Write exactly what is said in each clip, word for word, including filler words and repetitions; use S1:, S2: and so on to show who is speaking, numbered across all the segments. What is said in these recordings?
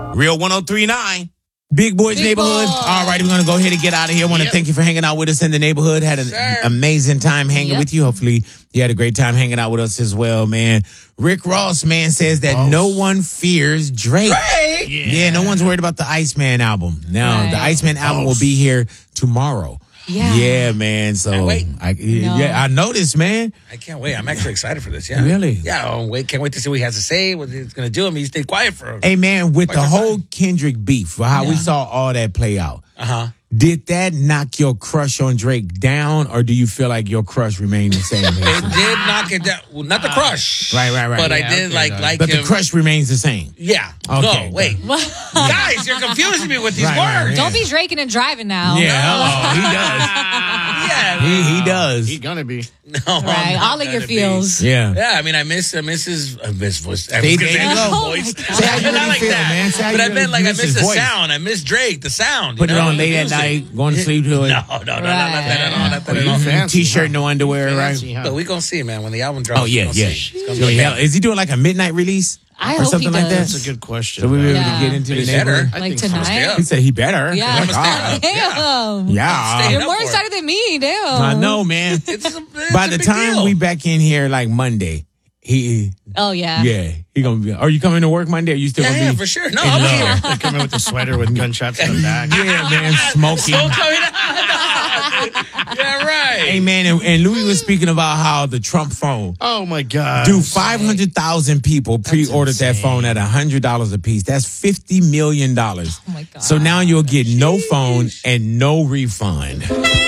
S1: Real one oh three point nine. Big Boys
S2: Big
S1: Neighborhood.
S2: boy.
S1: All right, we're going to go ahead and get out of here. I want to
S3: Yep.
S1: thank you for hanging out with us in the neighborhood. Had an
S3: Sure.
S1: amazing time hanging
S2: Yep.
S1: with you. Hopefully, you had a great time hanging out with us as well, man. Rick Ross, man, says that no one fears Drake.
S3: Drake?
S1: Yeah. yeah, no one's worried about the Iceman album. Now,
S2: Right.
S1: the Iceman album will be here tomorrow.
S2: Yeah.
S1: Yeah, man. So,
S3: Can't wait.
S1: I,
S2: No.
S1: yeah, I noticed, man.
S3: I can't wait. I'm actually excited for this. Yeah.
S1: Really?
S3: Yeah. Oh, wait. Can't wait to see what he has to say, what he's going to do. I mean, he stayed quiet for
S1: Hey, man, with
S3: Quite
S1: the
S3: some
S1: whole
S3: time.
S1: Kendrick beef, for how we
S2: Yeah.
S1: saw all that play out,
S3: Uh-huh.
S1: did that knock your crush on Drake down, or do you feel like your crush remained the same?
S3: It did knock it down. Well, not the crush.
S1: Right, right, right.
S3: But I
S1: Yeah,
S3: did
S1: okay,
S3: like,
S1: though.
S3: like
S1: but
S3: him.
S1: the crush remains the same.
S3: Yeah.
S1: Okay,
S3: No, wait. Guys, you're confusing me with these
S1: Right, right,
S3: words.
S1: yeah.
S2: Don't be draking and driving now.
S1: Yeah, hello, he does.
S3: Yeah.
S1: He, he does.
S4: He's gonna be.
S3: No, I'm
S2: Right.
S3: not
S2: All of your
S3: gonna be.
S2: feels.
S1: Yeah.
S3: Yeah, I mean, I miss, I miss his, I miss voice. I
S1: See,
S3: was gonna
S1: there
S3: say
S1: you
S3: his
S1: go.
S3: voice.
S2: Oh my God.
S1: Say how you
S3: Not
S1: really
S3: like
S1: feel,
S3: that.
S1: man. Say how
S3: But
S1: you
S3: I meant
S1: really
S3: like I
S1: miss
S3: miss
S1: his
S3: the
S1: voice.
S3: sound. I miss Drake, the sound.
S1: Put
S3: you
S1: it
S3: know?
S1: on late
S3: The
S1: at
S3: music.
S1: night, going to sleep to it.
S3: No, no, no, no, not that at all. Not that at all.
S4: Fancy,
S1: T-shirt,
S4: huh?
S1: no underwear,
S4: Fancy,
S1: right?
S4: huh?
S3: But we gonna see, man. When the album drops.
S1: Oh, yeah,
S3: we gonna
S1: yeah.
S3: see. It's gonna
S1: So,
S3: be
S1: hell,
S3: bad.
S1: is he doing like a midnight
S2: I
S1: release? or
S2: hope he
S1: something like that?
S2: does.
S4: That's a good question.
S1: So we were able
S2: Yeah.
S1: to get into the
S3: He better.
S1: neighborhood?
S4: I
S2: Like
S4: think so.
S2: tonight?
S3: Stay up.
S1: He said he better.
S2: Yeah.
S1: Like,
S3: I'm
S1: all
S3: staying
S1: right.
S3: up.
S2: Damn.
S1: Yeah.
S3: Stay
S2: You're
S3: up
S2: more
S3: for it.
S2: excited than me. Damn.
S1: I know, man.
S3: It's a, it's
S1: By
S3: a
S1: the
S3: big
S1: time
S3: deal.
S1: we back in here, like Monday, he,
S2: Oh, yeah.
S1: yeah, he gonna be. Are you coming to work Monday? Are you still
S3: Yeah,
S1: gonna
S3: yeah,
S1: be?
S3: for sure. No,
S1: in
S3: I'm
S1: love?
S3: here.
S4: They come in with the sweater with gunshots in the back.
S1: Yeah, man, smoking.
S3: So coming out. Yeah, right.
S1: Hey, man, and, and Louis was speaking about how the Trump phone.
S4: Oh my God.
S1: Dude, five hundred thousand people pre-ordered that
S4: insane.
S1: phone at one hundred dollars a piece. That's fifty million dollars.
S2: Oh, my God.
S1: So now you'll get no phone and no refund.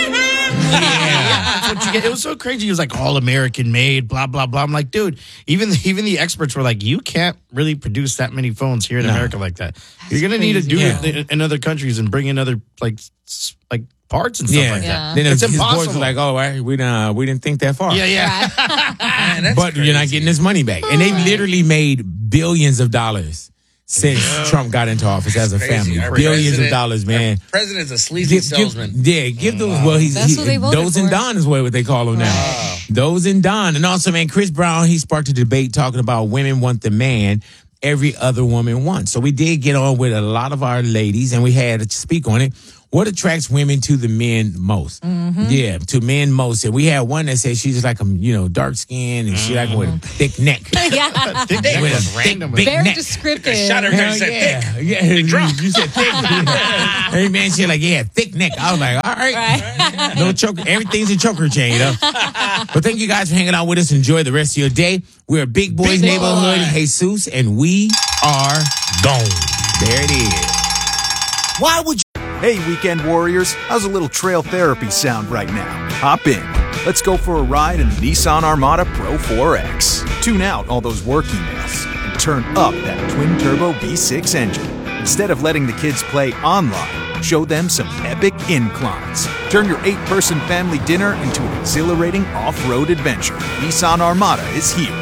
S4: That's what you get. It was so crazy. He was like all American made, blah blah blah. I'm like, dude, even even the experts were like, you can't really produce that many phones here in
S1: No.
S4: America like that. You're gonna need to do
S1: crazy.
S4: it in, in other countries and bring in other like s- like parts and stuff
S1: Yeah.
S4: like
S2: Yeah.
S4: that.
S1: Then
S4: It's
S1: his boys
S4: impossible.
S1: were like, oh, right, we didn't, uh, we didn't think that far.
S4: yeah, yeah.
S3: Man, that's
S1: But you're not
S3: crazy.
S1: getting this money back. And they've literally made billions of dollars since Trump got into office as a
S3: Crazy.
S1: family.
S3: Our
S1: Billions of
S3: president-
S1: dollars, man.
S3: Our president's a sleazy
S1: Give, give,
S3: salesman.
S1: yeah, give those. Well, he's
S2: That's
S1: he,
S2: what they voted
S1: those and
S2: for.
S1: Don is what they call him now. Those and Don, and also, man, Chris Brown. He sparked a debate talking about women want the man every other woman wants. So we did get on with a lot of our ladies, and we had to speak on it. What attracts women to the men most?
S2: Mm-hmm.
S1: Yeah, to men most. And we had one that said she's like a you know dark skin and she like with a thick neck.
S2: Yeah.
S4: Thick neck
S1: With a
S4: was
S1: thick,
S4: random.
S1: big
S2: Very
S1: neck.
S2: descriptive.
S3: Shot her
S1: Hell
S3: and said
S1: yeah.
S3: thick.
S1: Yeah, you, you said thick. Hey man, she like, yeah, thick neck. I was like, all right. No choker. Everything's a choker chain, though. But thank you guys for hanging out with us. Enjoy the rest of your day. We're Big Boys
S4: Big
S1: Neighborhood,
S4: Boy.
S1: Jesus, and we are gone. There it is.
S5: Why would you? Hey, weekend warriors, how's a little trail therapy sound right now? Hop in. Let's go for a ride in the Nissan Armada Pro four X. Tune out all those work emails and turn up that twin-turbo V six engine. Instead of letting the kids play online, show them some epic inclines. Turn your eight-person family dinner into an exhilarating off-road adventure. Nissan Armada is here.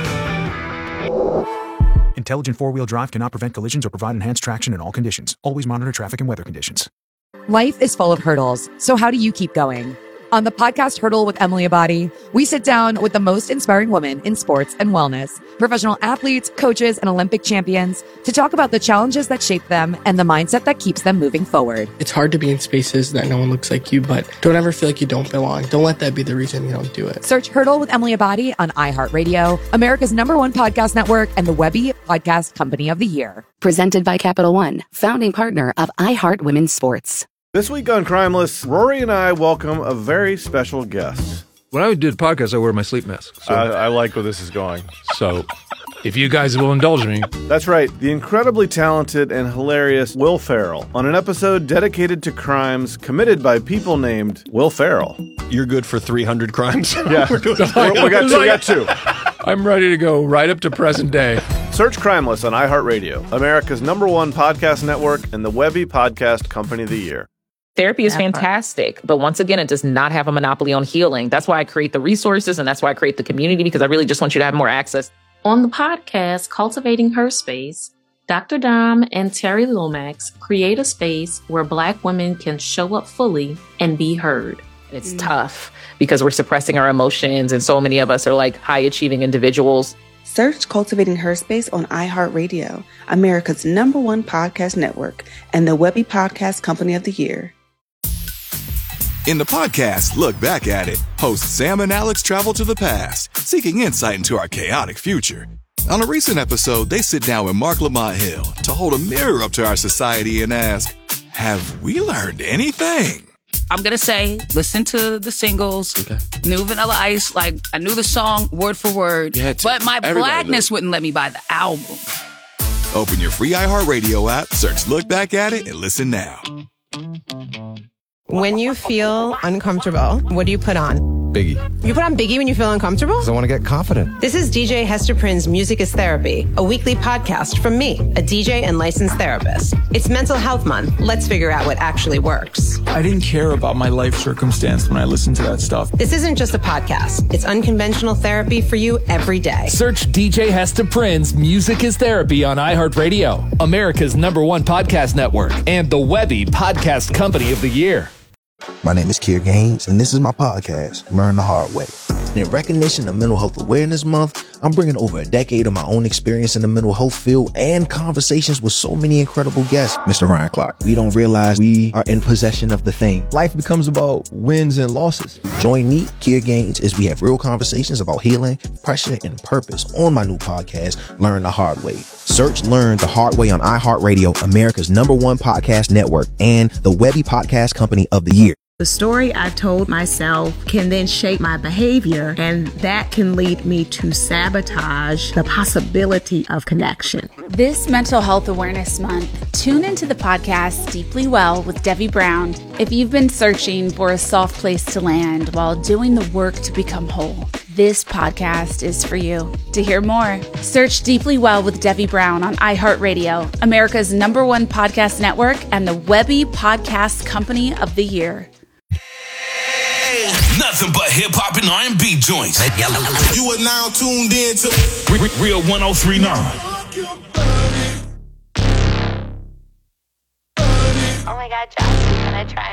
S5: Intelligent four-wheel drive cannot prevent collisions or provide enhanced traction in all conditions. Always monitor traffic and weather conditions.
S6: Life is full of hurdles, so how do you keep going? On the podcast Hurdle with Emily Abadi, we sit down with the most inspiring women in sports and wellness, professional athletes, coaches, and Olympic champions to talk about the challenges that shape them and the mindset that keeps them moving forward.
S7: It's hard to be in spaces that no one looks like you, but don't ever feel like you don't belong. Don't let that be the reason you don't do it.
S6: Search Hurdle with Emily Abadi on iHeartRadio, America's number one podcast network, and the Webby Podcast Company of the Year.
S8: Presented by Capital One, founding partner of iHeart Women's Sports.
S9: This week on Crimeless, Rory and I welcome a very special guest.
S10: When I do the podcast, I wear my sleep mask. So,
S9: I, I like where this is going.
S10: so if you guys will indulge me.
S9: That's right, the incredibly talented and hilarious Will Ferrell on an episode dedicated to crimes committed by people named Will Ferrell.
S11: You're good for three hundred crimes.
S9: Yeah, We're, we got two. We got two.
S10: I'm ready to go right up to present day.
S9: Search Crimeless on iHeartRadio, America's number one podcast network and the Webby Podcast Company of the Year.
S12: Therapy is fantastic, but once again, it does not have a monopoly on healing. That's why I create the resources and that's why I create the community, because I really just want you to have more access.
S13: On the podcast, Cultivating Her Space, Doctor Dom and Terry Lomax create a space where Black women can show up fully and be heard.
S12: It's tough because we're suppressing our emotions, and so many of us are like high achieving individuals.
S14: Search Cultivating Her Space on iHeartRadio, America's number one podcast network, and the Webby Podcast Company of the Year.
S15: In the podcast, Look Back at It, hosts Sam and Alex travel to the past, seeking insight into our chaotic future. On a recent episode, they sit down with Mark Lamont Hill to hold a mirror up to our society and ask, have we learned anything?
S16: I'm going to say, listen to the singles, okay. New Vanilla Ice, like, I knew the song word for word, but my Everybody blackness wouldn't let me buy the album.
S15: Open your free iHeartRadio app, search Look Back at It, and listen now.
S17: When you feel uncomfortable, what do you put on?
S18: Biggie.
S17: You put on Biggie when you feel uncomfortable?
S18: Because I want to get confident.
S17: This is D J Hester Prynne's Music is Therapy, a weekly podcast from me, a D J and licensed therapist. It's Mental Health Month. Let's figure out what actually works.
S19: I didn't care about my life circumstance when I listened to that stuff.
S17: This isn't just a podcast. It's unconventional therapy for you every day.
S20: Search D J Hester Prynne's Music is Therapy on iHeartRadio, America's number one podcast network, and the Webby Podcast Company of the Year.
S21: My name is Kier Gaines, and this is my podcast, Learn the Hard Way. In recognition of Mental Health Awareness Month, I'm bringing over a decade of my own experience in the mental health field and conversations with so many incredible guests. Mister Ryan Clark, we don't realize we are in possession of the thing. Life becomes about wins and losses. Join me, Kier Gaines, as we have real conversations about healing, pressure, and purpose on my new podcast, Learn the Hard Way. Search Learn the Hard Way on iHeartRadio, America's number one podcast network, and the Webby Podcast Company of the Year.
S22: The story I told myself can then shape my behavior, and that can lead me to sabotage the possibility of connection.
S23: This Mental Health Awareness Month, tune into the podcast Deeply Well with Debbie Brown. If you've been searching for a soft place to land while doing the work to become whole, this podcast is for you. To hear more, search Deeply Well with Debbie Brown on iHeartRadio, America's number one podcast network, and the Webby Podcast Company of the Year.
S24: Nothing but hip hop and R and B joints. You are now tuned in to Real one oh three point nine.
S25: Oh my God, Josh, I'm gonna try.